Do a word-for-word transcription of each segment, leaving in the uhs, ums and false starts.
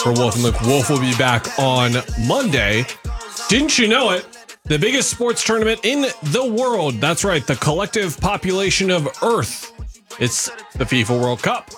For Wolf and Luke. Wolf will be back on Monday. Didn't you know it? The biggest sports tournament in the world. That's right, the collective population of Earth. It's the FIFA World Cup.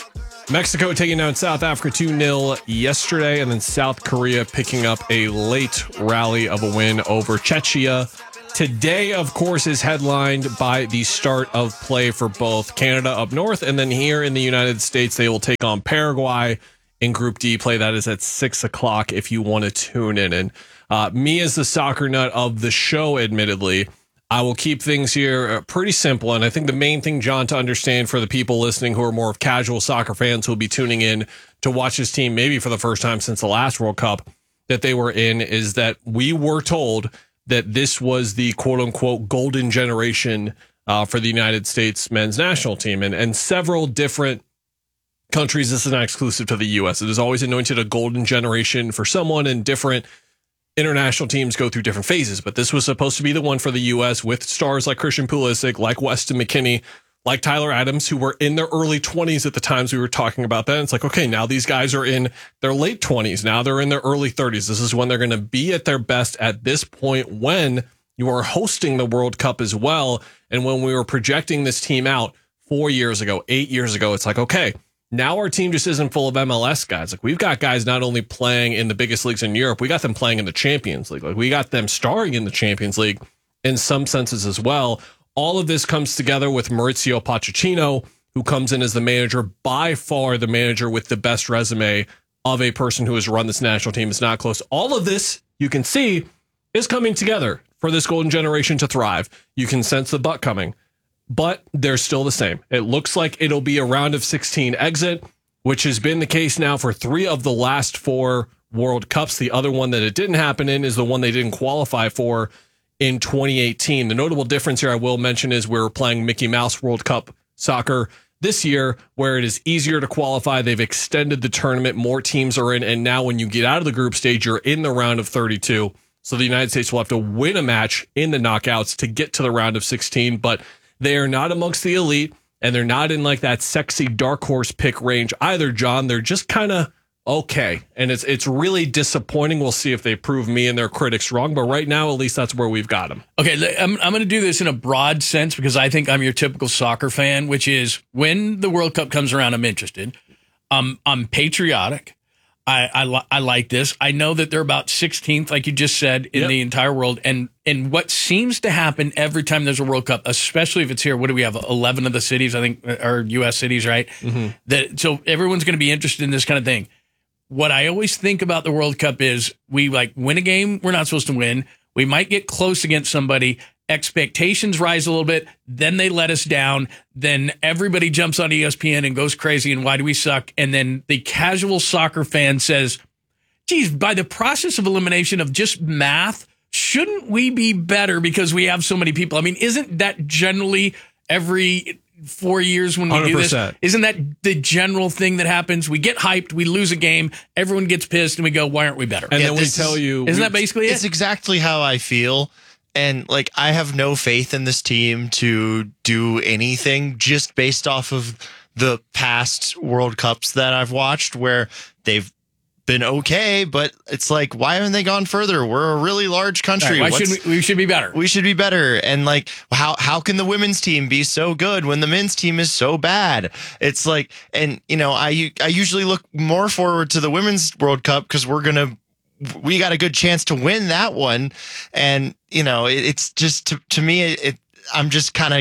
Mexico taking down South Africa two nil yesterday, and then South Korea picking up a late rally of a win over Czechia. Today, of course, is headlined by the start of play for both Canada up north, and then here in the United States, they will take on Paraguay in Group D play. That is at six o'clock if you want to tune in. And uh, me as the soccer nut of the show, admittedly, I will keep things here pretty simple. And I think the main thing, John, to understand for the people listening who are more of casual soccer fans who will be tuning in to watch this team maybe for the first time since the last World Cup that they were in, is that we were told that this was the quote unquote golden generation uh, for the United States men's national team. And, and several different countries, this is not exclusive to the U S. It is always anointed a golden generation for someone, and different international teams go through different phases, but this was supposed to be the one for the U S with stars like Christian Pulisic, like Weston McKennie, like Tyler Adams, who were in their early twenties at the times we were talking about that. And it's like, okay, now these guys are in their late twenties. Now they're in their early thirties. This is when they're going to be at their best at this point when you are hosting the World Cup as well. And when we were projecting this team out four years ago, eight years ago, it's like, okay, now our team just isn't full of M L S guys. Like, we've got guys not only playing in the biggest leagues in Europe, we got them playing in the Champions League. Like, we got them starring in the Champions League in some senses as well. All of this comes together with Mauricio Pochettino, who comes in as the manager, by far the manager with the best resume of a person who has run this national team. It's not close. All of this, you can see, is coming together for this golden generation to thrive. You can sense the butt coming. But they're still the same. It looks like it'll be a round of sixteen exit, which has been the case now for three of the last four World Cups. The other one that it didn't happen in is the one they didn't qualify for in twenty eighteen. The notable difference here I will mention is we're playing Mickey Mouse World Cup soccer this year, where it is easier to qualify. They've extended the tournament. More teams are in. And now when you get out of the group stage, you're in the round of thirty-two. So the United States will have to win a match in the knockouts to get to the round of sixteen. But they are not amongst the elite, and they're not in like that sexy dark horse pick range either, John. They're just kind of okay. And it's it's really disappointing. We'll see if they prove me and their critics wrong. But right now, at least that's where we've got them. Okay, I'm, I'm going to do this in a broad sense because I think I'm your typical soccer fan, which is when the World Cup comes around, I'm interested. Um, I'm patriotic. I, I, li- I like this. I know that they're about sixteenth, like you just said, in yep. the entire world. And and what seems to happen every time there's a World Cup, especially if it's here, what do we have? eleven of the cities, I think, are U S cities, right? Mm-hmm. That so everyone's going to be interested in this kind of thing. What I always think about the World Cup is we like win a game we're not supposed to win. We might get close against somebody. Expectations rise a little bit. Then they let us down. Then everybody jumps on E S P N and goes crazy. And why do we suck? And then the casual soccer fan says, geez, by the process of elimination of just math, shouldn't we be better because we have so many people? I mean, isn't that generally every four years when we one hundred percent do this? Isn't that the general thing that happens? We get hyped, we lose a game, everyone gets pissed, and we go, why aren't we better? And yeah, then we tell you. Isn't that basically it? It's exactly how I feel. And like, I have no faith in this team to do anything just based off of the past World Cups that I've watched where they've been okay, but it's like, why haven't they gone further? We're a really large country. Right, why should we, we should be better. We should be better. And like, how how can the women's team be so good when the men's team is so bad? It's like, and you know, I I usually look more forward to the women's World Cup because we're gonna we got a good chance to win that one. And you know, it, it's just to to me, it, it I'm just kind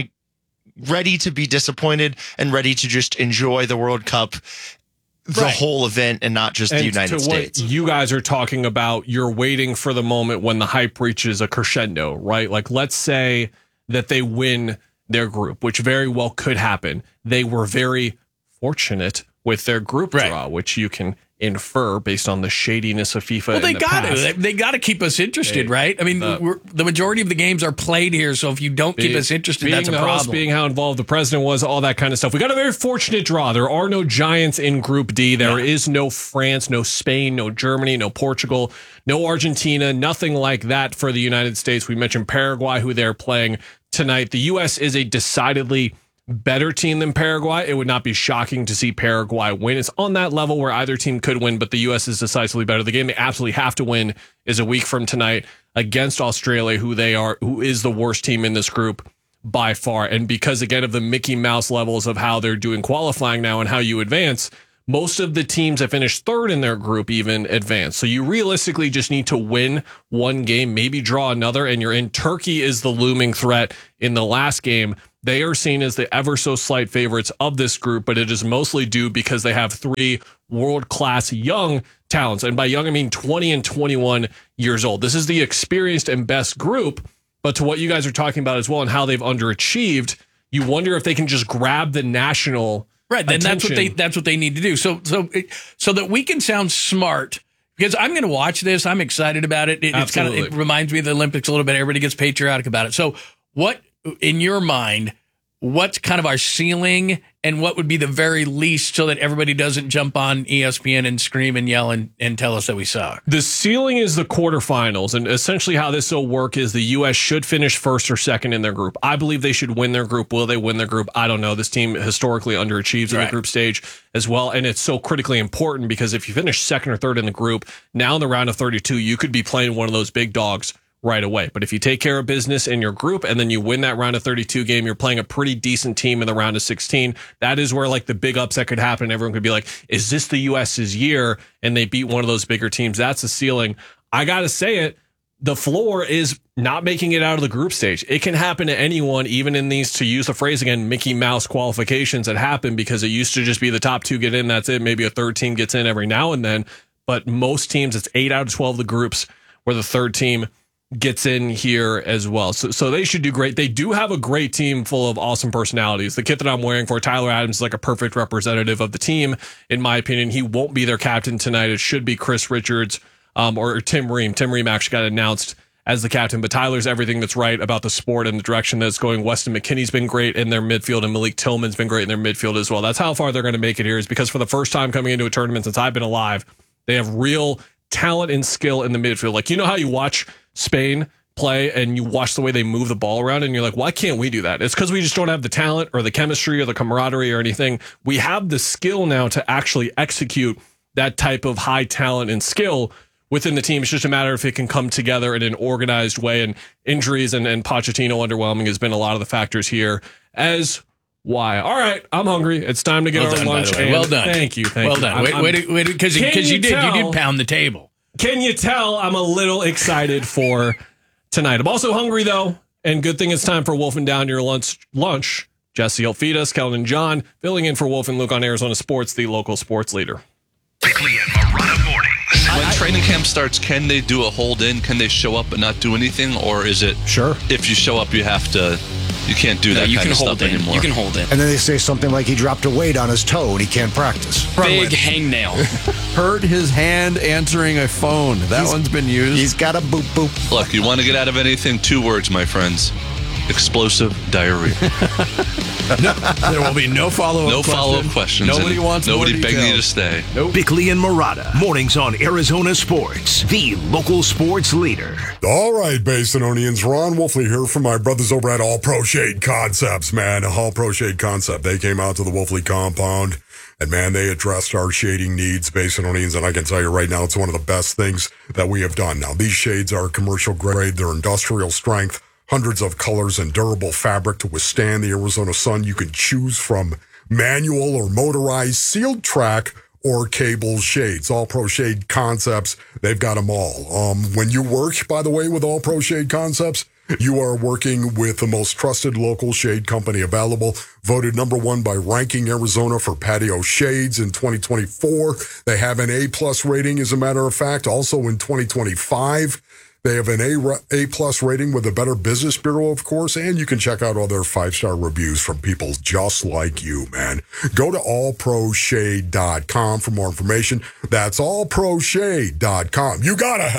of ready to be disappointed and ready to just enjoy the World Cup, the right. whole event, and not just and the United to States. What you guys are talking about, you're waiting for the moment when the hype reaches a crescendo, right? Like, let's say that they win their group, which very well could happen. They were very fortunate with their group right. draw, which you can infer based on the shadiness of FIFA. Well, they the got past. to. They, they got to keep us interested, they, right? I mean, uh, we're, the majority of the games are played here, so if you don't being, keep us interested, being that's a the problem. Host, being how involved the president was, all that kind of stuff. We got a very fortunate draw. There are no giants in Group D. There yeah. is no France, no Spain, no Germany, no Portugal, no Argentina, nothing like that for the United States. We mentioned Paraguay, who they're playing tonight. The U S is a decidedly better team than Paraguay. It would not be shocking to see Paraguay win. It's on that level where either team could win, but the U S is decisively better. The game they absolutely have to win is a week from tonight against Australia, who they are, who is the worst team in this group by far. And because, again, of the Mickey Mouse levels of how they're doing qualifying now and how you advance, most of the teams that finish third in their group even advance. So you realistically just need to win one game, maybe draw another, and you're in. Turkey is the looming threat in the last game. They are seen as the ever so slight favorites of this group, but it is mostly due because they have three world-class young talents. And by young, I mean twenty and twenty-one years old. This is the experienced and best group, but to what you guys are talking about as well and how they've underachieved, you wonder if they can just grab the national Right, then attention. that's what they that's what they need to do. So so so that we can sound smart, because I'm going to watch this. I'm excited about it. it it's kind of it reminds me of the Olympics a little bit. Everybody gets patriotic about it. So what, in your mind, what's kind of our ceiling, and what would be the very least so that everybody doesn't jump on E S P N and scream and yell and, and tell us that we suck? The ceiling is the quarterfinals, and essentially how this will work is the U S should finish first or second in their group. I believe they should win their group. Will they win their group? I don't know. This team historically underachieves in Right. the group stage as well, and it's so critically important because if you finish second or third in the group, now in the round of thirty-two, you could be playing one of those big dogs right away. But if you take care of business in your group and then you win that round of thirty-two game, you're playing a pretty decent team in the round of sixteen. That is where like the big upset could happen. Everyone could be like, is this the U S's year? And they beat one of those bigger teams. That's the ceiling. I got to say it. The floor is not making it out of the group stage. It can happen to anyone, even in these, to use the phrase again, Mickey Mouse qualifications that happen, because it used to just be the top two get in. That's it. Maybe a third team gets in every now and then. But most teams, it's eight out of twelve of the groups where the third team gets in here as well. So so they should do great. They do have a great team full of awesome personalities. The kit that I'm wearing for Tyler Adams is like a perfect representative of the team, in my opinion. He won't be their captain tonight. It should be Chris Richards um, or Tim Ream. Tim Ream actually got announced as the captain, but Tyler's everything that's right about the sport and the direction that it's going. Weston McKinney's been great in their midfield, and Malik Tillman's been great in their midfield as well. That's how far they're going to make it here, is because for the first time coming into a tournament since I've been alive, they have real talent and skill in the midfield. Like, you know how you watch Spain play and you watch the way they move the ball around and you're like, why can't we do that? It's because we just don't have the talent or the chemistry or the camaraderie or anything. We have the skill now to actually execute that type of high talent and skill within the team. It's just a matter if it can come together in an organized way, and injuries and, and Pochettino underwhelming has been a lot of the factors here as why. All right, I'm hungry. It's time to get Well our done, lunch. by the way. Well done. Thank you. Thank well you. done. I'm, wait, I'm, wait, wait, because because you, you did tell, you did pound the table. Can you tell I'm a little excited for tonight? I'm also hungry though, and good thing it's time for Wolf and Down your lunch. Lunch. Jesse will feed us. Kellen and John filling in for Wolf and Luke on Arizona Sports, the local sports leader. Bickley and Marotta mornings. When training camp starts, can they do a hold in? Can they show up and not do anything, or is it Sure. if you show up you have to? You can't do No, that you kind can of hold stuff in. anymore. You can hold in. And then they say something like he dropped a weight on his toe and he can't practice. Big hangnail. Hurt his hand answering a phone. That He's- one's been used. He's got a boop boop. Look, you want to get out of anything? Two words, my friends: explosive diarrhea. There will be no follow-up No question. follow-up questions. Nobody and wants Nobody more begging you to details. stay. Bickley and Marotta, mornings on Arizona Sports, the local sports leader. All right, Basinonians, Ron Wolfley here from my brothers over at All Pro Shade Concepts, man. All Pro Shade Concept. They came out to the Wolfley compound, and man, they addressed our shading needs, Basinonians, and I can tell you right now, it's one of the best things that we have done. Now, these shades are commercial grade. They're industrial strength, hundreds of colors and durable fabric to withstand the Arizona sun. You can choose from manual or motorized, sealed track, or cable shades. All Pro Shade Concepts, they've got them all. Um, when you work, by the way, with All Pro Shade Concepts, you are working with the most trusted local shade company available, voted number one by Ranking Arizona for patio shades in twenty twenty-four. They have an A-plus rating, as a matter of fact. Also in twenty twenty-five, they have an A A-plus rating with the Better Business Bureau, of course, and you can check out all their five-star reviews from people just like you, man. Go to all pro shade dot com for more information. That's all pro shade dot com. You gotta have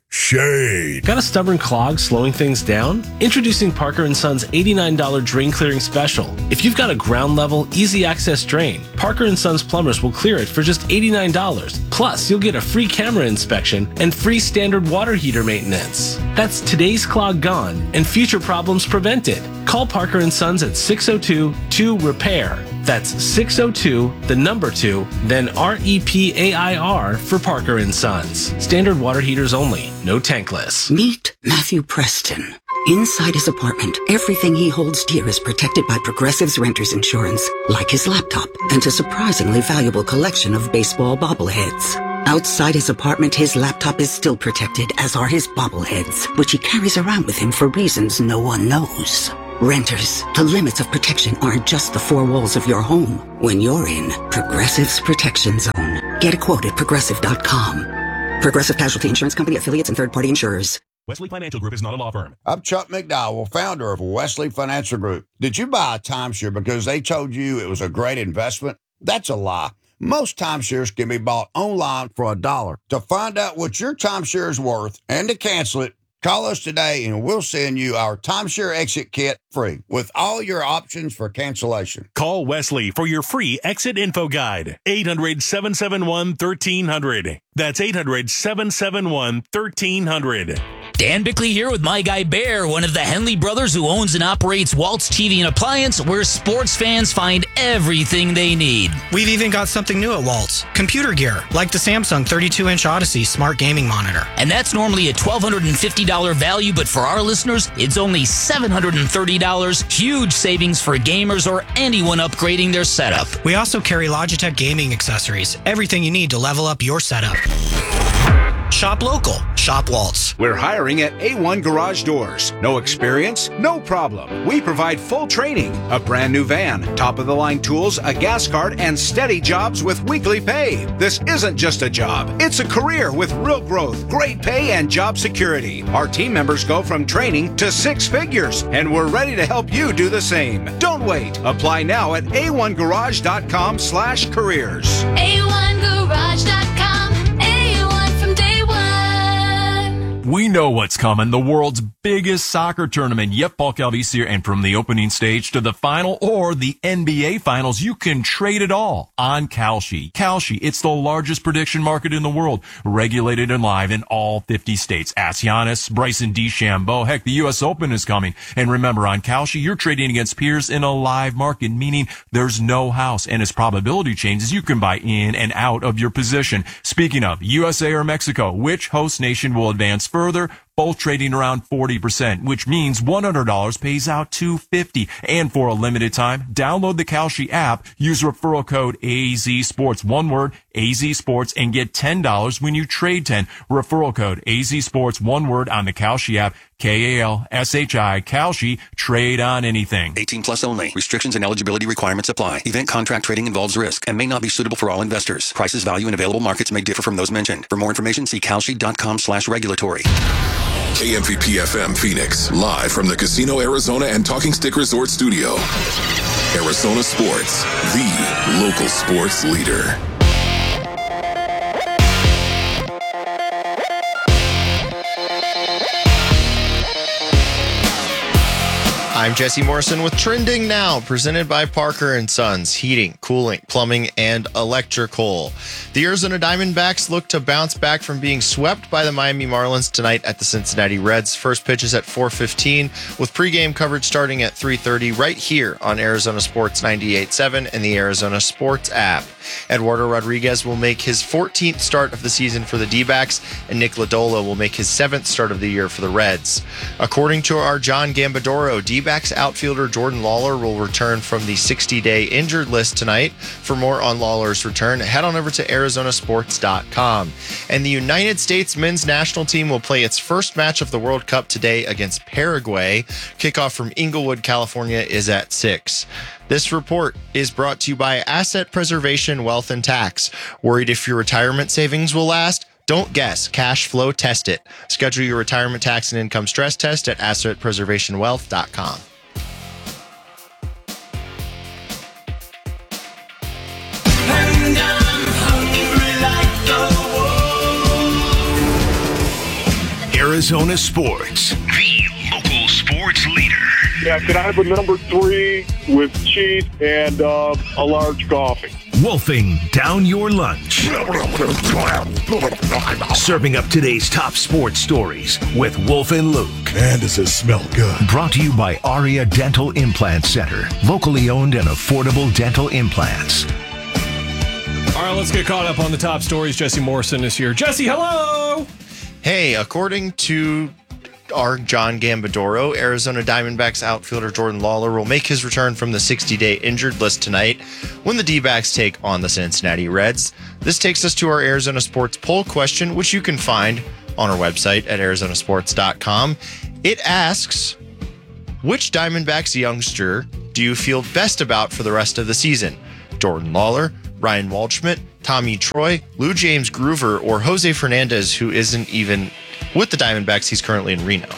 Shade. Got a stubborn clog slowing things down? Introducing Parker and Son's eighty-nine dollars drain clearing special. If you've got a ground level, easy access drain, Parker and Son's plumbers will clear it for just eighty-nine dollars. Plus, you'll get a free camera inspection and free standard water heater maintenance. That's today's clog gone and future problems prevented. Call Parker and Sons at six oh two, two, repair. That's six oh two, the number two, then R E P A I R for Parker and Sons. Standard water heaters only, no tankless. Meet Matthew Preston. Inside his apartment, everything he holds dear is protected by Progressive's Renter's Insurance, like his laptop and a surprisingly valuable collection of baseball bobbleheads. Outside his apartment, his laptop is still protected, as are his bobbleheads, which he carries around with him for reasons no one knows. Renters, the limits of protection aren't just the four walls of your home. When you're in Progressive's Protection Zone, get a quote at progressive dot com. Progressive Casualty Insurance Company, affiliates, and third-party insurers. Wesley Financial Group is not a law firm. I'm Chuck McDowell, founder of Wesley Financial Group. Did you buy a timeshare because they told you it was a great investment? That's a lie. Most timeshares can be bought online for a dollar. To find out what your timeshare is worth and to cancel it, call us today and we'll send you our timeshare exit kit free with all your options for cancellation. Call Wesley for your free exit info guide. eight hundred, seven seven one, one three hundred. That's eight hundred, seven seven one, one three hundred. Dan Bickley here with my guy Bear, one of the Henley brothers who owns and operates Waltz T V and Appliance, where sports fans find everything they need. We've even got something new at Waltz. Computer gear, like the Samsung thirty-two inch Odyssey smart gaming monitor. And that's normally a one thousand two hundred fifty dollars value, but for our listeners, it's only seven hundred thirty dollars. Huge savings for gamers or anyone upgrading their setup. We also carry Logitech gaming accessories, everything you need to level up your setup. Shop local. Shop Waltz. We're hiring at A one Garage Doors. No experience? No problem. We provide full training, a brand new van, top-of-the-line tools, a gas card, and steady jobs with weekly pay. This isn't just a job. It's a career with real growth, great pay, and job security. Our team members go from training to six figures, and we're ready to help you do the same. Don't wait. Apply now at A one garage dot com slash careers. A one garage dot com. We know what's coming. The world's biggest soccer tournament. Yep, Paul Calvisi here. And from the opening stage to the final or the N B A finals, you can trade it all on Kalshi. Kalshi, it's the largest prediction market in the world, regulated and live in all fifty states. Ask Giannis, Bryson DeChambeau. Heck, the U S Open is coming. And remember, on Kalshi, you're trading against peers in a live market, meaning there's no house. And as probability changes, you can buy in and out of your position. Speaking of U S A or Mexico, which host nation will advance first? Further, both trading around forty percent, which means one hundred dollars pays out two hundred fifty dollars. And for a limited time, download the Kalshi app, use referral code A Z Sports, one word, A Z Sports, and get ten dollars when you trade ten. Referral code A Z Sports, one word, on the Kalshi app, K A L S H I, Kalshi, trade on anything. eighteen plus only. Restrictions and eligibility requirements apply. Event contract trading involves risk and may not be suitable for all investors. Prices, value, and available markets may differ from those mentioned. For more information, see kalshi dot com slash regulatory. K M V P F M Phoenix, live from the Casino Arizona and Talking Stick Resort Studio. Arizona Sports, the local sports leader. I'm Jesse Morrison with Trending Now, presented by Parker and Sons, heating, cooling, plumbing, and electrical. The Arizona Diamondbacks look to bounce back from being swept by the Miami Marlins tonight at the Cincinnati Reds. First pitch is at four fifteen, with pregame coverage starting at three thirty right here on Arizona Sports ninety-eight point seven and the Arizona Sports app. Eduardo Rodriguez will make his fourteenth start of the season for the D-backs, and Nick Lodolo will make his seventh start of the year for the Reds. According to our John Gambadoro, D-backs outfielder Jordan Lawler will return from the sixty-day injured list tonight. For more on Lawler's return, head on over to arizona sports dot com. And the United States men's national team will play its first match of the World Cup today against Paraguay. Kickoff from Inglewood, California is at six. This report is brought to you by Asset Preservation Wealth and Tax. Worried if your retirement savings will last? Don't guess. Cash flow test it. Schedule your retirement tax and income stress test at asset preservation wealth dot com. Arizona Sports, the local sports leader. Yeah, can I have a number three with cheese and uh, a large coffee? Wolfing down your lunch. Serving up today's top sports stories with Wolf and Luke. Man, does this smell good. Brought to you by Aria Dental Implant Center. Locally owned and affordable dental implants. All right, let's get caught up on the top stories. Jesse Morrison is here. Jesse, hello! Hey, according to our John Gambadoro, Arizona Diamondbacks outfielder Jordan Lawler will make his return from the sixty-day injured list tonight when the D-backs take on the Cincinnati Reds. This takes us to our Arizona Sports poll question, which you can find on our website at arizona sports dot com. It asks, which Diamondbacks youngster do you feel best about for the rest of the season? Jordan Lawler, Ryan Waldschmidt, Tommy Troy, Lou James Groover, or Jose Fernandez, who isn't even with the Diamondbacks? He's currently in Reno.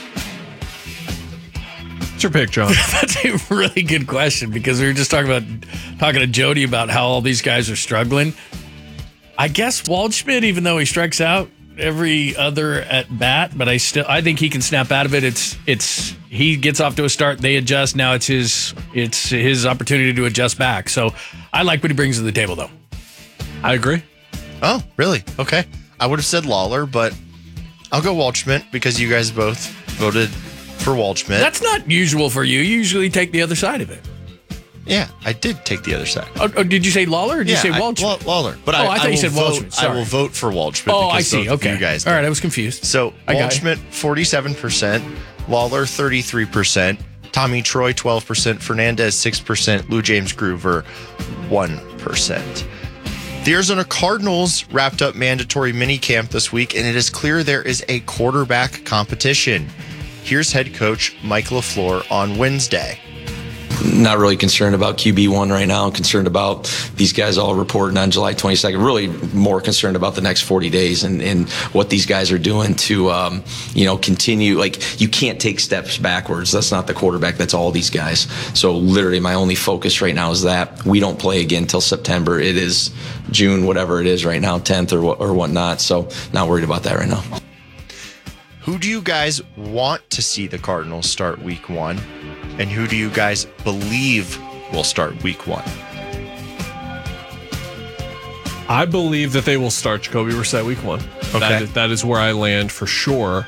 What's your pick, John? That's a really good question, because we were just talking about talking to Jody about how all these guys are struggling. I guess Waldschmidt, even though he strikes out every other at bat, but I still I think he can snap out of it. It's it's he gets off to a start, they adjust. Now it's his it's his opportunity to adjust back. So I like what he brings to the table, though. I agree. Oh, really? Okay. I would have said Lawler, but I'll go Waldschmidt because you guys both voted for Waldschmidt. That's not usual for you. You usually take the other side of it. Yeah, I did take the other side. Oh, oh did you say Lawler or did yeah, you say I, Waldschmidt? Lawler. But oh, I, I thought I you said vote, Waldschmidt. Sorry. I will vote for Waldschmidt. Oh, I because see. Okay. You guys All right, I was confused. So Waldschmidt, forty-seven percent. Lawler, thirty-three percent. Tommy Troy, twelve percent. Fernandez, six percent. Lou James Groover, one percent. The Arizona Cardinals wrapped up mandatory minicamp this week, and it is clear there is a quarterback competition. Here's head coach Mike LaFleur on Wednesday. Not really concerned about Q B one right now. I'm concerned about these guys all reporting on July twenty-second. Really more concerned about the next forty days and, and what these guys are doing to, um, you know, continue. Like, you can't take steps backwards. That's not the quarterback. That's all these guys. So literally my only focus right now is that we don't play again till September. It is June, whatever it is right now, tenth or, or whatnot. So not worried about that right now. Who do you guys want to see the Cardinals start week one? And who do you guys believe will start week one? I believe that they will start Jacoby Brissett week one. Okay. That is, that is where I land for sure.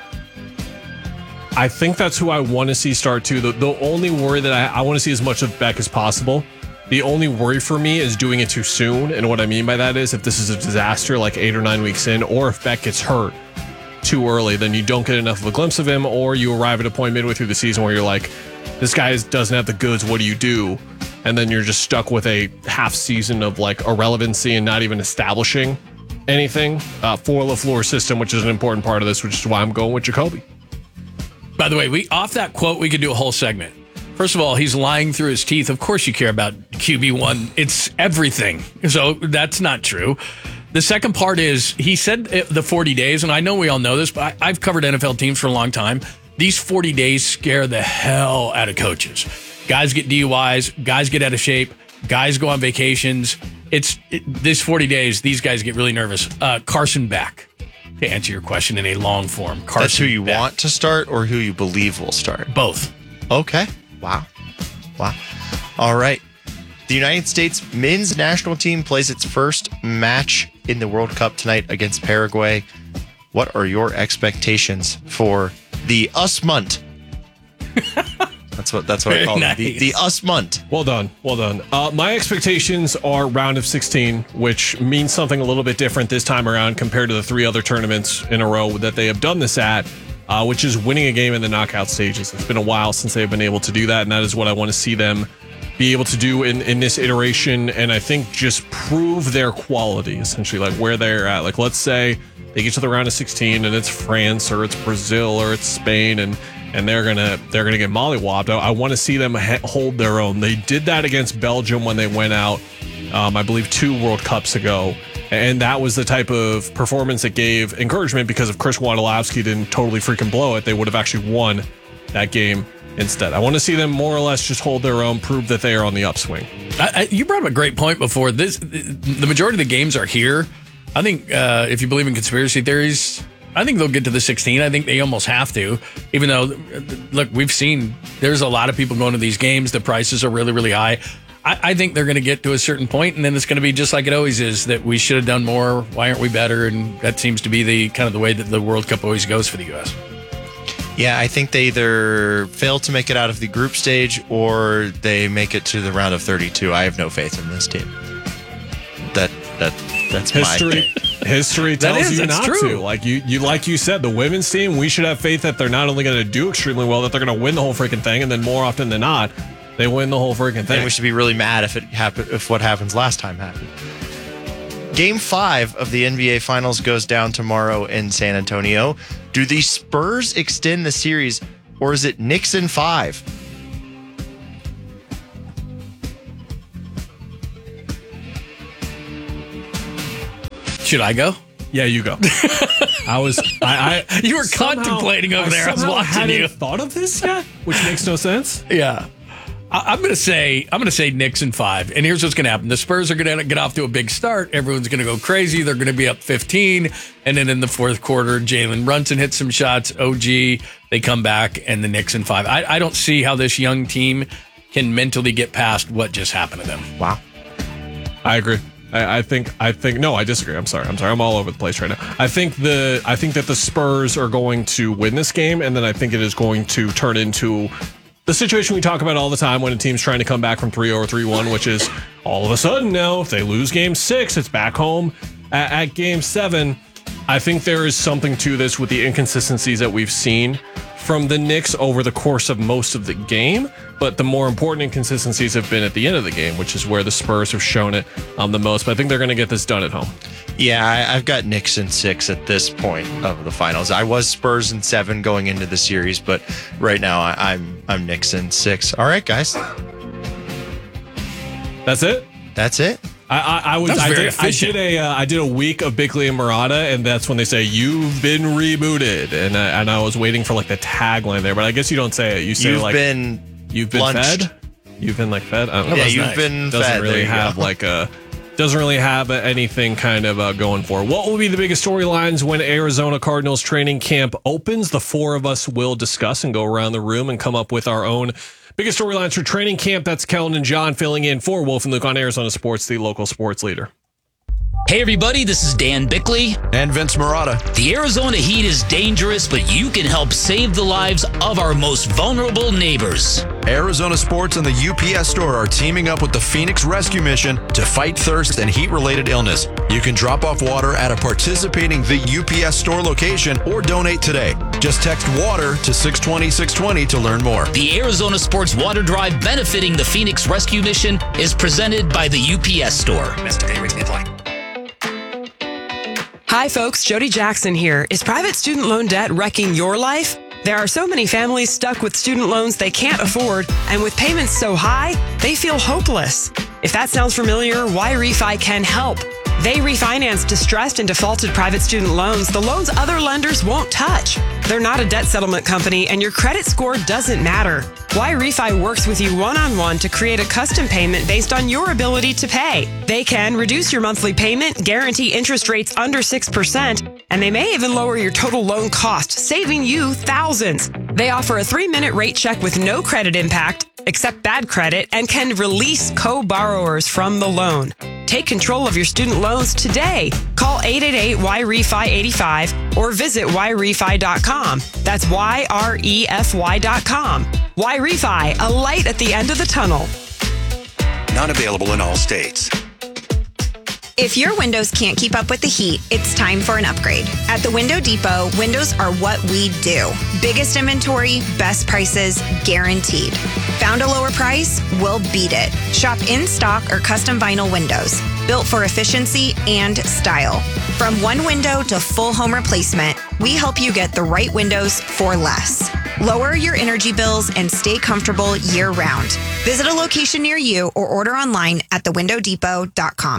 I think that's who I want to see start too. The, the only worry that I, I want to see as much of Beck as possible. The only worry for me is doing it too soon. And what I mean by that is if this is a disaster like eight or nine weeks in, or if Beck gets hurt too early, then you don't get enough of a glimpse of him, or you arrive at a point midway through the season where you're like, this guy doesn't have the goods, what do you do? And then you're just stuck with a half season of like irrelevancy and not even establishing anything uh, for LaFleur's system, which is an important part of this, which is why I'm going with Jacoby. By the way, we off that quote, we could do a whole segment. First of all, he's lying through his teeth. Of course you care about Q B one. It's everything. So that's not true. The second part is he said the forty days, and I know we all know this, but I, I've covered N F L teams for a long time. These forty days scare the hell out of coaches. Guys get D U Is, guys get out of shape, guys go on vacations. It's it, this forty days, these guys get really nervous. Uh, Carson Beck, to answer your question in a long form. Carson That's who you Beck. want to start or who you believe will start? Both. Okay. Wow. Wow. All right. The United States men's national team plays its first match in the World Cup tonight against Paraguay. What are your expectations for the Us Month? That's what that's what I call nice. it. The, the Us Month. Well done. Well done. Uh, my expectations are round of sixteen, which means something a little bit different this time around compared to the three other tournaments in a row that they have done this at, uh, which is winning a game in the knockout stages. It's been a while since they've been able to do that, and that is what I want to see them be able to do in, in this iteration, and I think just prove their quality, essentially, like where they're at. Like, let's say they get to the round of sixteen and it's France or it's Brazil or it's Spain, and and they're gonna they're gonna get mollywopped. I, I want to see them ha- hold their own. They did that against Belgium when they went out, um, I believe, two World Cups ago, and that was the type of performance that gave encouragement, because if Chris Wondolowski didn't totally freaking blow it, they would have actually won that game instead. I want to see them more or less just hold their own, prove that they are on the upswing. I, I, you brought up a great point before. This, the majority of the games are here. I think uh, if you believe in conspiracy theories, I think they'll get to the sixteen. I think they almost have to, even though, look, we've seen there's a lot of people going to these games. The prices are really, really high. I, I think they're going to get to a certain point, and then it's going to be just like it always is, that we should have done more. Why aren't we better? And that seems to be the kind of the way that the World Cup always goes for the U S. Yeah, I think they either fail to make it out of the group stage or they make it to the round of thirty-two. I have no faith in this team. That that that's history. My history tells is, you that's not true. to. Like you, you, like you said, the women's team. We should have faith that they're not only going to do extremely well, that they're going to win the whole freaking thing, and then more often than not, they win the whole freaking thing. And we should be really mad if it happen, if what happens last time happened. Game five of the N B A Finals goes down tomorrow in San Antonio. Do the Spurs extend the series, or is it Knicks in five? Should I go? Yeah, you go. I was. I. I you were somehow, contemplating over I there. I was somehow watching hadn't you. thought of this yet, which makes no sense. Yeah. I- I'm going to say I'm going to say Knicks in five. And here's what's going to happen. The Spurs are going to get off to a big start. Everyone's going to go crazy. They're going to be up fifteen. And then in the fourth quarter, Jalen Brunson hits some shots. O G, they come back, and the Knicks in five. I, I don't see how this young team can mentally get past what just happened to them. Wow. I agree. I, I think. I think. No, I disagree. I'm sorry. I'm sorry. I'm all over the place right now. I think the. I think that the Spurs are going to win this game, and then I think it is going to turn into the situation we talk about all the time when a team's trying to come back from three oh or three one, which is all of a sudden now, if they lose game six, it's back home at, at game seven. I think there is something to this with the inconsistencies that we've seen from the Knicks over the course of most of the game, but the more important inconsistencies have been at the end of the game, which is where the Spurs have shown it um, the most. But I think they're going to get this done at home. Yeah, I, I've got Knicks in six at this point of the finals. I was Spurs in seven going into the series, but right now I, I'm I'm Knicks in six. All right, guys. That's it. That's it. I, I, I was. That's I very did, I efficient. did a. Uh, I did a week of Bickley and Murata, and that's when they say you've been rebooted, and I, and I was waiting for like the tagline there, but I guess you don't say it. You say You've like been you've been lunched. fed. You've been like fed. I don't know. Yeah, That's you've nice. been doesn't fed. really There you have go. like a. Doesn't really have anything kind of uh, going for it. What will be the biggest storylines when Arizona Cardinals training camp opens? The four of us will discuss and go around the room and come up with our own biggest storylines for training camp. That's Kellen and John filling in for Wolf and Luke on Arizona Sports, the local sports leader. Hey everybody, this is Dan Bickley. And Vince Murata. The Arizona heat is dangerous, but you can help save the lives of our most vulnerable neighbors. Arizona Sports and the U P S Store are teaming up with the Phoenix Rescue Mission to fight thirst and heat-related illness. You can drop off water at a participating the U P S Store location or donate today. Just text WATER to six twenty six twenty to learn more. The Arizona Sports Water Drive benefiting the Phoenix Rescue Mission is presented by the U P S Store. Hi, folks. Jody Jackson here. Is private student loan debt wrecking your life? There are so many families stuck with student loans they can't afford, and with payments so high, they feel hopeless. If that sounds familiar, Y-Refi can help. They refinance distressed and defaulted private student loans, the loans other lenders won't touch. They're not a debt settlement company, and your credit score doesn't matter. Y-Refi works with you one-on-one to create a custom payment based on your ability to pay. They can reduce your monthly payment, guarantee interest rates under six percent, and they may even lower your total loan cost, saving you thousands. They offer a three-minute rate check with no credit impact, accept bad credit, and can release co-borrowers from the loan. Take control of your student loans today. Call eight eight eight Y R E F I eighty-five or visit Y refi dot com. That's Y R E F Y dot com. Y-Refi, a light at the end of the tunnel. Not available in all states. If your windows can't keep up with the heat, it's time for an upgrade. At the Window Depot, windows are what we do. Biggest inventory, best prices, guaranteed. Found a lower price? We'll beat it. Shop in stock or custom vinyl windows, built for efficiency and style. From one window to full home replacement, we help you get the right windows for less. Lower your energy bills and stay comfortable year-round. Visit a location near you or order online at the window depot dot com.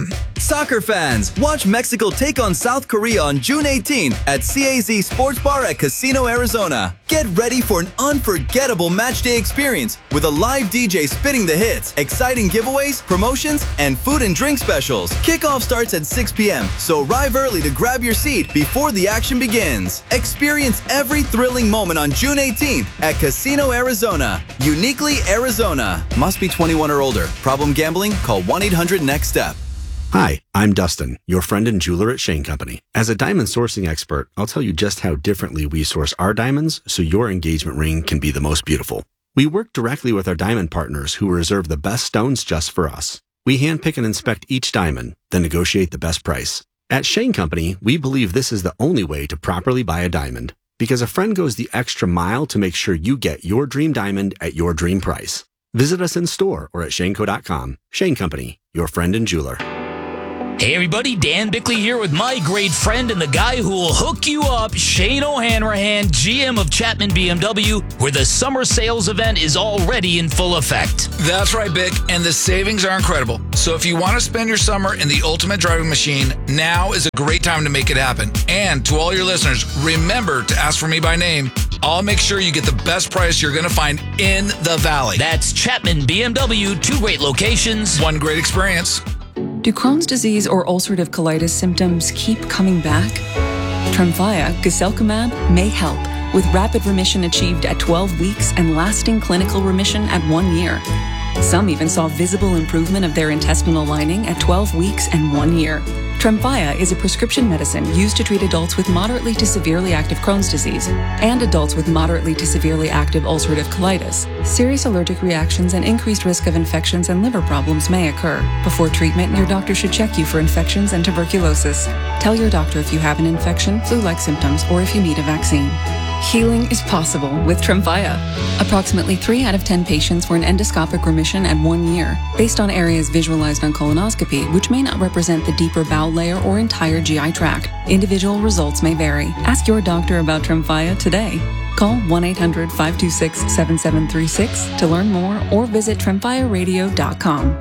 Soccer fans, watch Mexico take on South Korea on June eighteenth at C A Z Sports Bar at Casino, Arizona. Get ready for an unforgettable matchday experience with a live D J spitting the hits, exciting giveaways, promotions, and food and drink specials. Kickoff starts at six p.m., so arrive early to grab your seat before the action begins. Experience every thrilling moment on June eighteenth at Casino, Arizona. Uniquely Arizona. Must be twenty-one or older. Problem gambling? Call one eight hundred next step. Hi, I'm Dustin, your friend and jeweler at Shane Company. As a diamond sourcing expert, I'll tell you just how differently we source our diamonds so your engagement ring can be the most beautiful. We work directly with our diamond partners who reserve the best stones just for us. We handpick and inspect each diamond, then negotiate the best price. At Shane Company, we believe this is the only way to properly buy a diamond, because a friend goes the extra mile to make sure you get your dream diamond at your dream price. Visit us in store or at shaneco dot com. Shane Company, your friend and jeweler. Hey everybody, Dan Bickley here with my great friend and the guy who will hook you up, Shane O'Hanrahan, G M of Chapman B M W, where the summer sales event is already in full effect. That's right, Bick, and the savings are incredible. So if you want to spend your summer in the ultimate driving machine, now is a great time to make it happen. And to all your listeners, remember to ask for me by name. I'll make sure you get the best price you're going to find in the Valley. That's Chapman B M W, two great locations, one great experience. Do Crohn's disease or ulcerative colitis symptoms keep coming back? Tremfya, guselkumab, may help, with rapid remission achieved at twelve weeks and lasting clinical remission at one year. Some even saw visible improvement of their intestinal lining at twelve weeks and one year. Tremfya is a prescription medicine used to treat adults with moderately to severely active Crohn's disease and adults with moderately to severely active ulcerative colitis. Serious allergic reactions and increased risk of infections and liver problems may occur. Before treatment, your doctor should check you for infections and tuberculosis. Tell your doctor if you have an infection, flu-like symptoms, or if you need a vaccine. Healing is possible with Tremfya. Approximately three out of ten patients were in endoscopic remission at one year, based on areas visualized on colonoscopy, which may not represent the deeper bowel layer or entire G I tract. Individual results may vary. Ask your doctor about Tremfya today. Call one eight hundred, five two six, seven seven three six to learn more or visit tremfya radio dot com.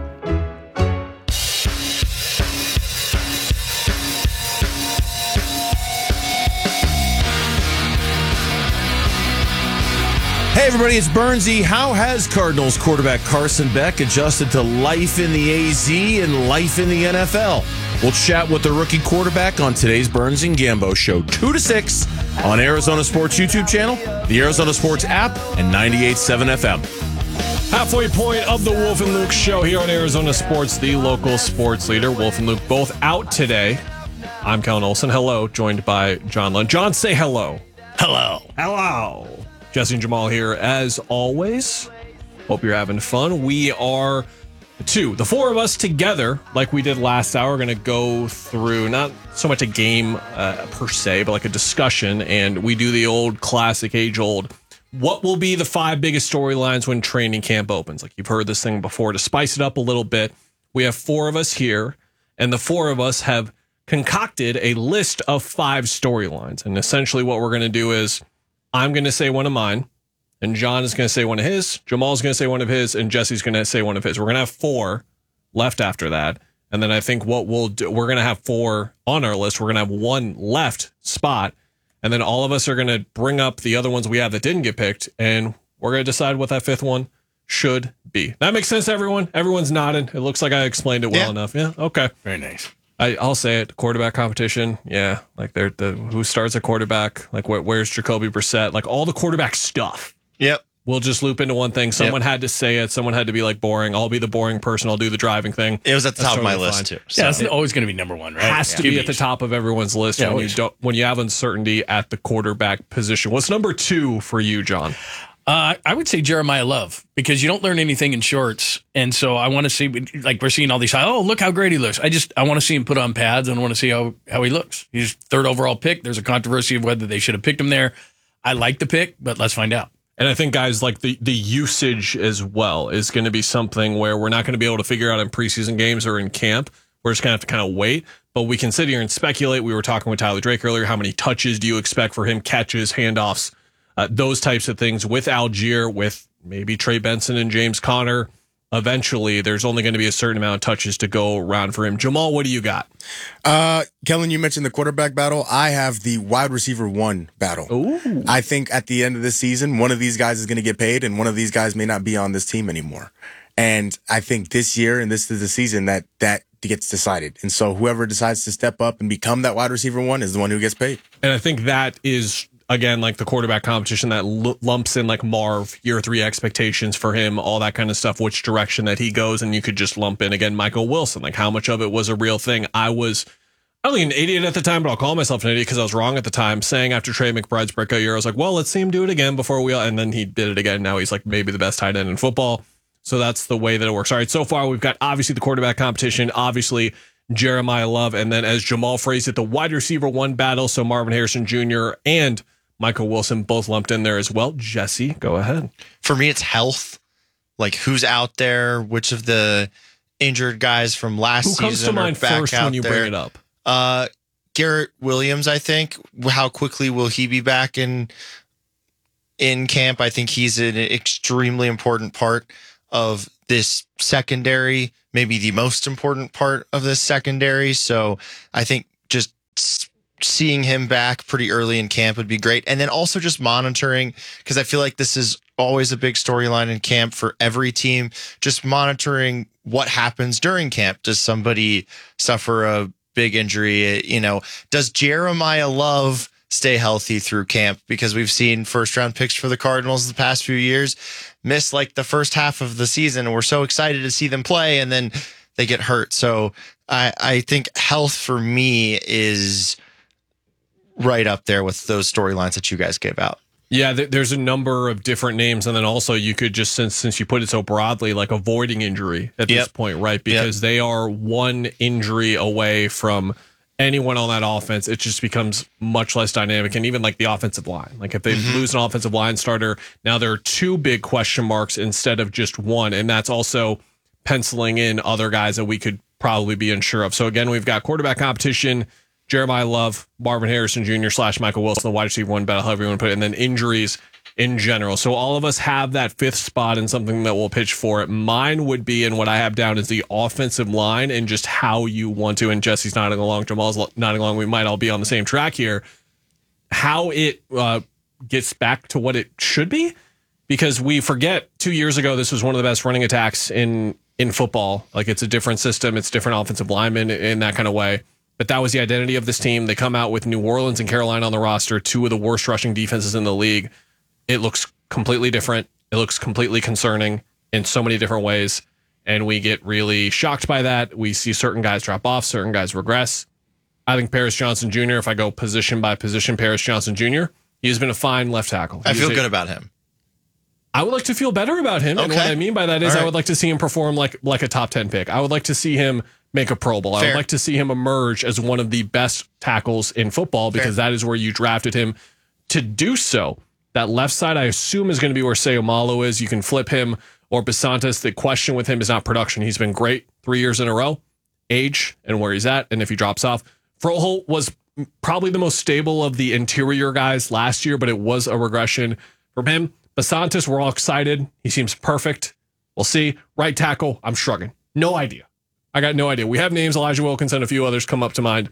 Hey everybody, it's Bernsey. How has Cardinals quarterback Carson Beck adjusted to life in the A Z and life in the N F L? We'll chat with the rookie quarterback on today's Burns and Gambo show, two to six on Arizona Sports YouTube channel, the Arizona Sports app, and ninety-eight point seven F M. Halfway point of the Wolf and Luke show here on Arizona Sports, the local sports leader. Wolf and Luke both out today. I'm Kellen Olson. Hello, joined by John Lund. John, say hello. Hello. Hello. Jesse and Jamal here as always. Hope you're having fun. We are two, the four of us together, like we did last hour, going to go through not so much a game uh, per se, but like a discussion. And we do the old classic, age old, what will be the five biggest storylines when training camp opens? Like you've heard this thing before. To spice it up a little bit, we have four of us here, and the four of us have concocted a list of five storylines. And essentially what we're going to do is I'm going to say one of mine, and John is going to say one of his, Jamal's going to say one of his, and Jesse's going to say one of his. We're going to have four left after that. And then I think what we'll do, we're going to have four on our list. We're going to have one left spot. And then all of us are going to bring up the other ones we have that didn't get picked. And we're going to decide what that fifth one should be. That makes sense to everyone? Everyone's nodding. It looks like I explained it well yeah. enough. Yeah. Okay. Very nice. I, I'll say it. Quarterback competition. Yeah. Like they're the who starts a quarterback. Like where, where's Jacoby Brissett? Like all the quarterback stuff. Yep. We'll just loop into one thing. Someone yep. had to say it. Someone had to be like boring. I'll be the boring person. I'll do the driving thing. It was at the That's top totally of my fine. list too. So. Yeah, it's always going to be number one, right? Has yeah. to be at the top of everyone's list yeah, when always. you don't when you have uncertainty at the quarterback position. What's number two for you, John? Uh, I would say Jeremiah Love, because you don't learn anything in shorts. And so I want to see, like we're seeing all these, oh, look how great he looks. I just, I want to see him put on pads and I want to see how, how he looks. He's third overall pick. There's a controversy of whether they should have picked him there. I like the pick, but let's find out. And I think, guys, like the, the usage as well is going to be something where we're not going to be able to figure out in preseason games or in camp. We're just going to have to kind of wait. But we can sit here and speculate. We were talking with Tyler Drake earlier. How many touches do you expect for him? Catches, handoffs, uh, those types of things with Algier, with maybe Trey Benson and James Conner. eventually there's only going to be a certain amount of touches to go around for him. Jamal, what do you got? Uh, Kellen, you mentioned the quarterback battle. I have the wide receiver one battle. Ooh. I think at the end of the season, one of these guys is going to get paid, and one of these guys may not be on this team anymore. And I think this year, and this is the season that that gets decided. And so whoever decides to step up and become that wide receiver one is the one who gets paid. And I think that is, again, like the quarterback competition that l- lumps in like Marv, year three expectations for him, all that kind of stuff, which direction that he goes. And you could just lump in, again, Michael Wilson, like how much of it was a real thing. I was, I don't think an idiot at the time, but I'll call myself an idiot because I was wrong at the time, saying after Trey McBride's breakout year, I was like, well, let's see him do it again before we, and then he did it again. Now he's like maybe the best tight end in football. So that's the way that it works. All right, so far we've got obviously the quarterback competition, obviously Jeremiah Love, and then as Jamal phrased it, the wide receiver one battle. So Marvin Harrison Junior and Michael Wilson both lumped in there as well. Jesse, go ahead. For me, it's health. Like who's out there, which of the injured guys from last season Who comes to mind first when you there. bring it up? Uh, Garrett Williams, I think. How quickly will he be back in in camp? I think he's an extremely important part of this secondary, maybe the most important part of this secondary. So I think just seeing him back pretty early in camp would be great. And then also just monitoring, because I feel like this is always a big storyline in camp for every team, just monitoring what happens during camp. Does somebody suffer a big injury? You know, does Jeremiah Love stay healthy through camp? Because we've seen first round picks for the Cardinals the past few years miss like the first half of the season. We're so excited to see them play and then they get hurt. So I, I think health for me is right up there with those storylines that you guys gave out. Yeah, th- there's a number of different names. And then also you could just, since since you put it so broadly, like avoiding injury at Yep. this point, right? Because Yep. they are one injury away from anyone on that offense. It just becomes much less dynamic. And even like the offensive line, like if they Mm-hmm. lose an offensive line starter, now there are two big question marks instead of just one. And that's also penciling in other guys that we could probably be unsure of. So again, we've got quarterback competition, Jeremiah Love, Marvin Harrison Junior slash Michael Wilson, the wide receiver one battle, however you want to put it, and then injuries in general. So all of us have that fifth spot in something that we'll pitch for it. Mine would be, and what I have down is the offensive line and just how you want to, and Jesse's nodding along, Jamal's nodding along, we might all be on the same track here, how it uh, gets back to what it should be. Because we forget two years ago, this was one of the best running attacks in, in football. Like it's a different system. It's different offensive linemen in that kind of way. But that was the identity of this team. They come out with New Orleans and Carolina on the roster, two of the worst rushing defenses in the league. It looks completely different. It looks completely concerning in so many different ways. And we get really shocked by that. We see certain guys drop off, certain guys regress. I think Paris Johnson Junior, if I go position by position, Paris Johnson Junior, he has been a fine left tackle. I He's feel a, good about him. I would like to feel better about him. And Okay. what I mean by that is All right. I would like to see him perform like like a top ten pick. I would like to see him make a Pro Bowl. I Fair. would like to see him emerge as one of the best tackles in football because Fair. that is where you drafted him to do so. That left side, I assume, is going to be where Sayomalo is. You can flip him or Basantas. The question with him is not production. He's been great three years in a row, age and where he's at, and if he drops off. Froholt was probably the most stable of the interior guys last year, but it was a regression from him. Basantas, we're all excited. He seems perfect. We'll see. Right tackle, I'm shrugging. No idea. I got no idea. We have names, Elijah Wilkinson, a few others come up to mind.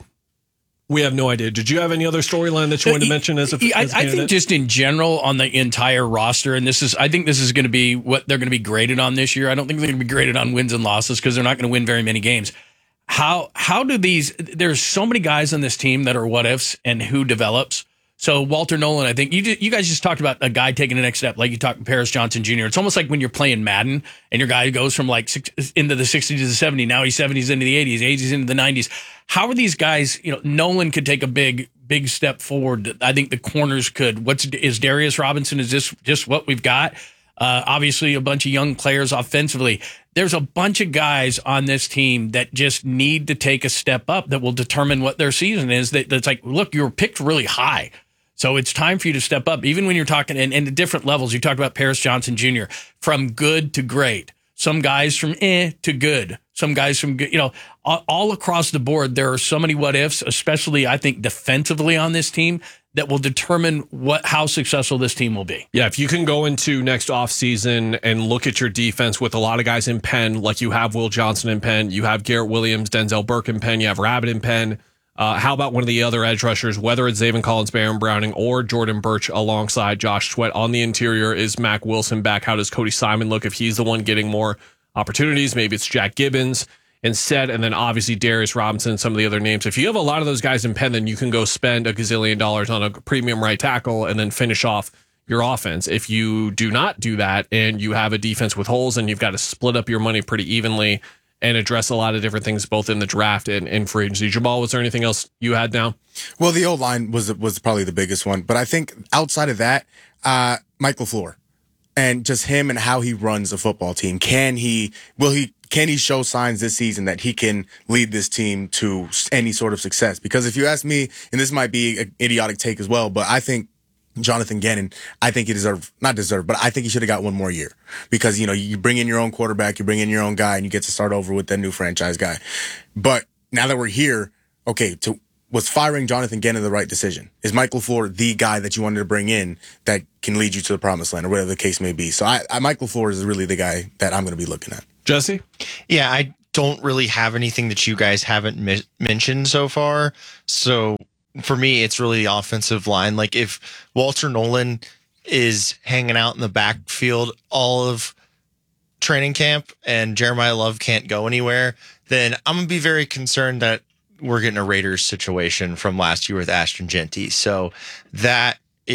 We have no idea. Did you have any other storyline that you wanted to mention as a, I, as a I think candidate? just in general on the entire roster, and this is, I think this is going to be what they're going to be graded on this year. I don't think they're going to be graded on wins and losses because they're not going to win very many games. How how do these? There's so many guys on this team that are what ifs and who develops. So Walter Nolan, I think you just, you guys just talked about a guy taking the next step, like you talked Paris Johnson Junior It's almost like when you're playing Madden and your guy goes from like six, into the sixties to the seventies. Now he's seventies into the eighties, eighties into the nineties. How are these guys? You know, Nolan could take a big big step forward. I think the corners could. What's is Darius Robinson? Is this just what we've got? Uh, obviously, a bunch of young players offensively. There's a bunch of guys on this team that just need to take a step up that will determine what their season is. That, that's like, look, you were picked really high. So it's time for you to step up, even when you're talking and, and at different levels. You talked about Paris Johnson Junior from good to great. Some guys from eh to good. Some guys from good. You know, all, all across the board, there are so many what ifs, especially I think defensively on this team that will determine what how successful this team will be. Yeah, if you can go into next offseason and look at your defense with a lot of guys in Penn, like you have Will Johnson in Penn, you have Garrett Williams, Denzel Burke in Penn, you have Rabbit in Penn. Uh, how about one of the other edge rushers, whether it's Zaven Collins, Baron Browning, or Jordan Birch alongside Josh Sweat on the interior? Is Mac Wilson back? How does Cody Simon look if he's the one getting more opportunities? Maybe it's Jack Gibbons instead, and then obviously Darius Robinson, some of the other names. If you have a lot of those guys in Penn, then you can go spend a gazillion dollars on a premium right tackle and then finish off your offense. If you do not do that and you have a defense with holes, and you've got to split up your money pretty evenly and address a lot of different things both in the draft and in free agency. Jamal, was there anything else you had now? Well, the O-line was was probably the biggest one, but I think outside of that, uh, Mike LaFleur and just him and how he runs a football team. Can he? Will he? Can he show signs this season that he can lead this team to any sort of success? Because if you ask me, and this might be an idiotic take as well, but I think Jonathan Gannon, I think he deserved, not deserved, but I think he should have got one more year. Because, you know, you bring in your own quarterback, you bring in your own guy, and you get to start over with that new franchise guy. But now that we're here, okay, to, was firing Jonathan Gannon the right decision? Is Mike LaFleur the guy that you wanted to bring in that can lead you to the promised land, or whatever the case may be? So I, I Mike LaFleur is really the guy that I'm going to be looking at. Jesse? Yeah, I don't really have anything that you guys haven't mi- mentioned so far. So for me, it's really the offensive line. Like if Walter Nolan is hanging out in the backfield all of training camp and Jeremiah Love can't go anywhere, then I'm going to be very concerned that we're getting a Raiders situation from last year with Ashton Genty. So that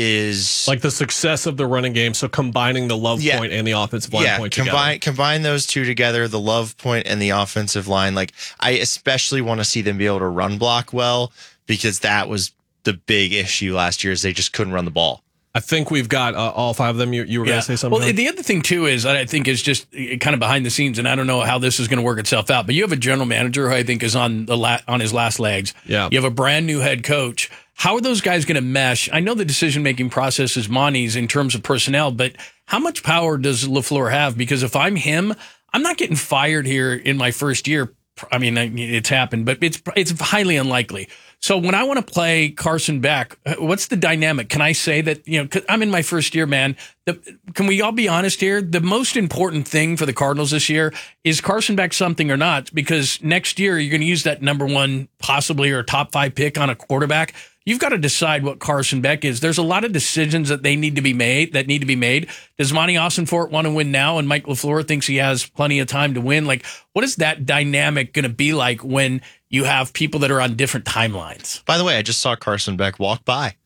is like the success of the running game. So combining the Love Yeah. point and the offensive line yeah, point combine together. combine those two together, the Love point and the offensive line. Like I especially want to see them be able to run block well, because that was the big issue last year, is they just couldn't run the ball. I think we've got uh, all five of them. You, you were going to say something? Well, the other thing, too, is I think is just kind of behind the scenes, and I don't know how this is going to work itself out, but you have a general manager who I think is on the la- on his last legs. Yeah. You have a brand new head coach. How are those guys going to mesh? I know the decision-making process is Monty's in terms of personnel, but how much power does LaFleur have? Because if I'm him, I'm not getting fired here in my first year. I mean, it's happened, but it's it's highly unlikely. So when I want to play Carson Beck, what's the dynamic? Can I say that, you know, 'cause I'm in my first year, man. The, can we all be honest here? The most important thing for the Cardinals this year is Carson Beck something or not, because next year you're going to use that number one, possibly, or top five pick on a quarterback. You've got to decide what Carson Beck is. There's a lot of decisions that they need to be made, that need to be made. Does Monty Austinfort want to win now, and Mike LaFleur thinks he has plenty of time to win? Like, what is that dynamic going to be like when you have people that are on different timelines? By the way, I just saw Carson Beck walk by.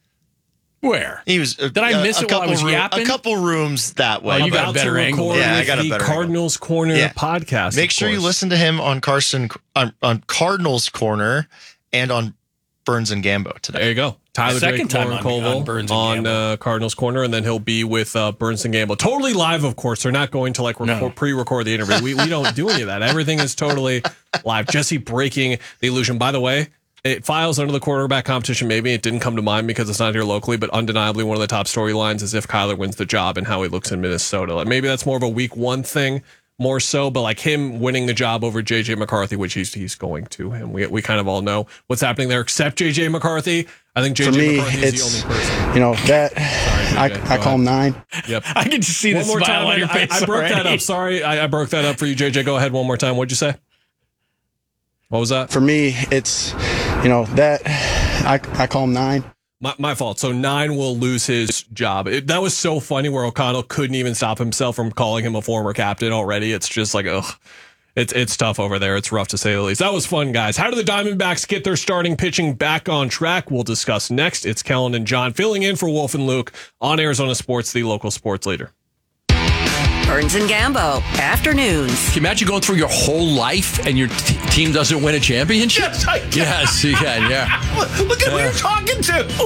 Where? He was. Did I miss it while I was room, yapping? A couple rooms that way. Oh, you got a About better to angle. record Yeah, I with got a the better Cardinals Corner Yeah. podcast. Make of sure you course. listen to him on Carson on, on Cardinals Corner and on Burns and Gambo today. There you go. Tyler Second Drake, time Lauren on- on Colville Burns and on uh, Cardinals Corner, and then he'll be with uh, Burns and Gamble. Totally live, of course. They're not going to like record, No. pre-record the interview. We, we don't do any of that. Everything is totally live. Jesse breaking the illusion. By the way, it files under the quarterback competition. Maybe it didn't come to mind because it's not here locally, but undeniably one of the top storylines is if Kyler wins the job and how he looks in Minnesota. Like maybe that's more of a week one thing, more so, but like him winning the job over J J McCarthy, which he's he's going to, and we we kind of all know what's happening there, except J J McCarthy. I think J J For me, McCarthy is it's, the only person. you know, that Sorry, J J, I, I go call him nine. Yep. I can just see the One more smile time. on your I, face I broke that already. up. Sorry, I, I broke that up for you, J J. Go ahead one more time. What'd you say? What was that? For me, it's, you know, that I, I call him nine. My, my fault. So nine will lose his job. It, that was so funny where O'Connell couldn't even stop himself from calling him a former captain already. It's just like, ugh. It's it's tough over there. It's rough to say the least. That was fun, guys. How do the Diamondbacks get their starting pitching back on track? We'll discuss next. It's Kellen and John filling in for Wolf and Luke on Arizona Sports, the local sports leader. Burns and Gambo, afternoons. Can you imagine going through your whole life and your t- team doesn't win a championship? Yes, I can. Yes, you can, yeah. Look, look at who you're talking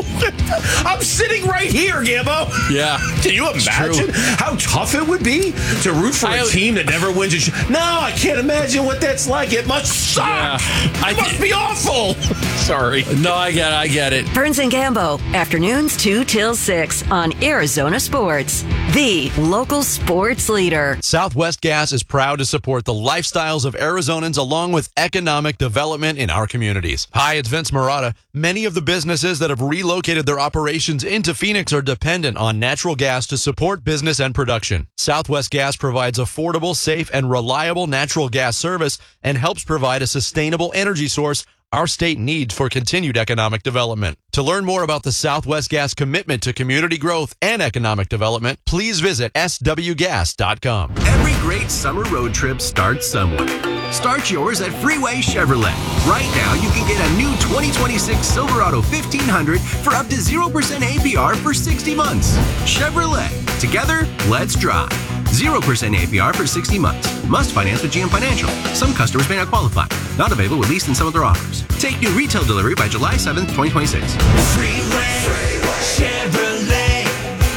to. I'm sitting right here, Gambo. Yeah. Can you It's imagine true. how tough it would be to root for a I- team that never wins a sh- No, I can't imagine what that's like. It must suck. Yeah. It I- must be awful. Sorry. No, I get it. I get it. Burns and Gambo, afternoons two till six on Arizona Sports, the local sports leader. Southwest Gas is proud to support the lifestyles of Arizonans along with economic development in our communities. Hi, it's Vince Marotta. Many of the businesses that have relocated their operations into Phoenix are dependent on natural gas to support business and production. Southwest Gas provides affordable, safe, and reliable natural gas service and helps provide a sustainable energy source our state needs for continued economic development. To learn more about the Southwest Gas commitment to community growth and economic development, please visit S W gas dot com. Every great summer road trip starts somewhere. Start yours at Freeway Chevrolet. Right now, you can get a new twenty twenty-six Silverado fifteen hundred for up to zero percent A P R for sixty months. Chevrolet. Together, let's drive. zero percent A P R for sixty months. Must finance with G M Financial. Some customers may not qualify. Not available with lease and some other offers. Take new retail delivery by July seventh, twenty twenty-six. Freeway, Chevrolet,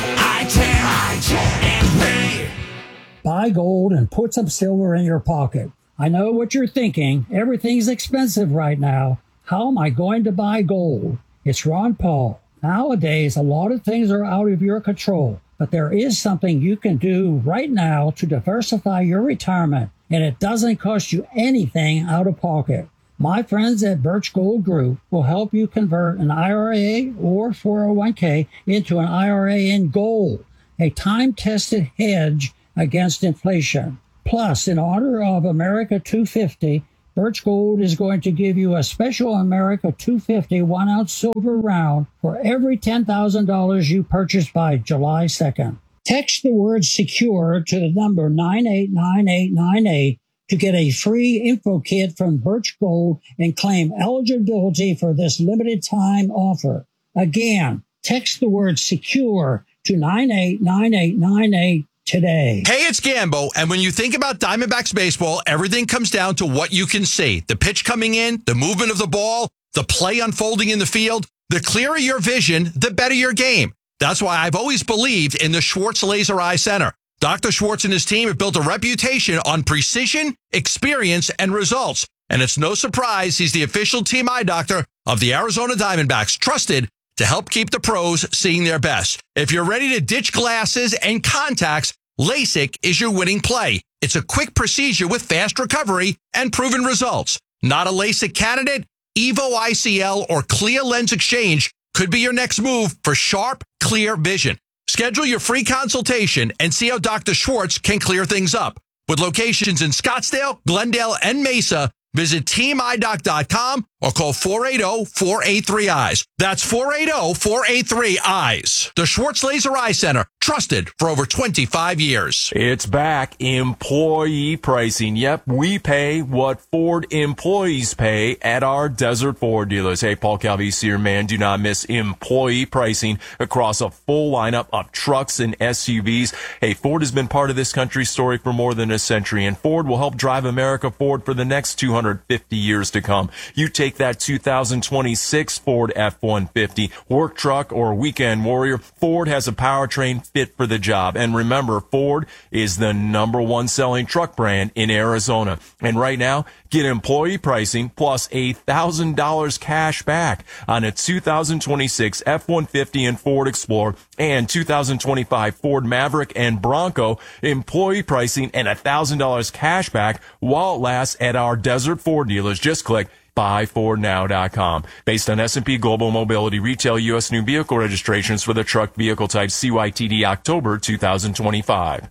I-ten, and pay. Buy gold and put some silver in your pocket. I know what you're thinking. Everything's expensive right now. How am I going to buy gold? It's Ron Paul. Nowadays, a lot of things are out of your control, but there is something you can do right now to diversify your retirement, and it doesn't cost you anything out of pocket. My friends at Birch Gold Group will help you convert an I R A or four oh one k into an I R A in gold, a time-tested hedge against inflation. Plus, in honor of America two fifty, Birch Gold is going to give you a special America two fifty one-ounce silver round for every ten thousand dollars you purchase by July second. Text the word SECURE to the number nine eight nine eight nine eight to get a free info kit from Birch Gold and claim eligibility for this limited time offer. Again, text the word SECURE to nine eight nine eight nine eight today. Hey, it's Gambo, and when you think about Diamondbacks baseball, everything comes down to what you can see. The pitch coming in, the movement of the ball, the play unfolding in the field. The clearer your vision, the better your game. That's why I've always believed in the Schwartz Laser Eye Center. Doctor Schwartz and his team have built a reputation on precision, experience, and results. And it's no surprise he's the official team eye doctor of the Arizona Diamondbacks, trusted to help keep the pros seeing their best. If you're ready to ditch glasses and contacts, LASIK is your winning play. It's a quick procedure with fast recovery and proven results. Not a LASIK candidate? Evo I C L or Clear Lens Exchange could be your next move for sharp, clear vision. Schedule your free consultation and see how Doctor Schwartz can clear things up. With locations in Scottsdale, Glendale, and Mesa, visit team eye doc dot com or call four eight zero, four eight three, eyes. That's four eight zero, four eight three, eyes. The Schwartz Laser Eye Center, trusted for over twenty-five years. It's back. Employee pricing. Yep, we pay what Ford employees pay at our Desert Ford dealers. Hey, Paul Calvisi here, man. Do not miss employee pricing across a full lineup of trucks and S U Vs. Hey, Ford has been part of this country's story for more than a century, and Ford will help drive America forward for the next two hundred fifty years to come. You take that two thousand twenty-six Ford F one fifty, work truck, or weekend warrior, Ford has a powertrain fit for the job. And remember, Ford is the number one selling truck brand in Arizona. And right now, get employee pricing plus one thousand dollars cash back on a two thousand twenty-six F one fifty and Ford Explorer and two thousand twenty-five Ford Maverick and Bronco. Employee pricing and one thousand dollars cash back while it lasts at our Desert Ford dealers. Just click buy ford now dot com. Based on S and P Global Mobility Retail U S new vehicle registrations for the truck vehicle type C Y T D October two thousand twenty-five.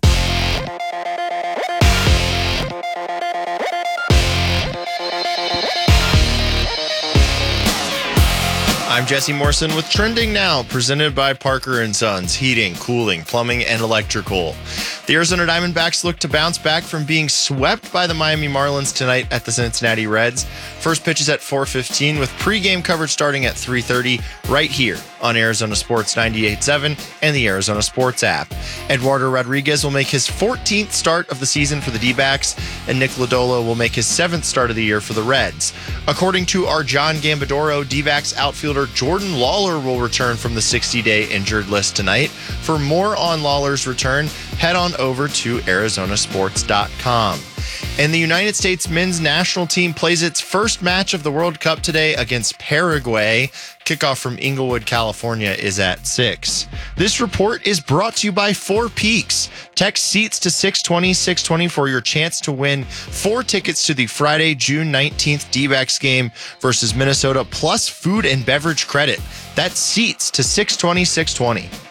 I'm Jesse Morrison with Trending Now, presented by Parker and Sons, heating, cooling, plumbing, and electrical. The Arizona Diamondbacks look to bounce back from being swept by the Miami Marlins tonight at the Cincinnati Reds. First pitch is at four fifteen with pregame coverage starting at three thirty right here on Arizona Sports ninety-eight point seven and the Arizona Sports app. Eduardo Rodriguez will make his fourteenth start of the season for the D-backs, and Nick Lodolo will make his seventh start of the year for the Reds. According to our John Gambadoro, D-backs outfielder Jordan Lawler will return from the sixty-day injured list tonight. For more on Lawler's return, head on over to arizona sports dot com. And the United States men's national team plays its first match of the World Cup today against Paraguay. Kickoff from Inglewood, California is at six. This report is brought to you by Four Peaks. Text SEATS to six twenty, six twenty for your chance to win four tickets to the Friday, June nineteenth D-backs game versus Minnesota, plus food and beverage credit. That's SEATS to six twenty, six twenty.